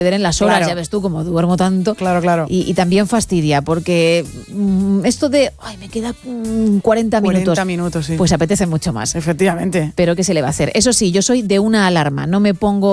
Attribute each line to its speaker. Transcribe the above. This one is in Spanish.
Speaker 1: en las horas,
Speaker 2: Claro.
Speaker 1: ya ves tú, como duermo tanto.
Speaker 2: Claro.
Speaker 1: Y también fastidia, porque esto de, me queda 40 minutos.
Speaker 2: 40 minutos, sí.
Speaker 1: Pues apetece mucho más.
Speaker 2: Efectivamente.
Speaker 1: Pero ¿qué se le va a hacer? Eso sí, yo soy de una alarma, no me pongo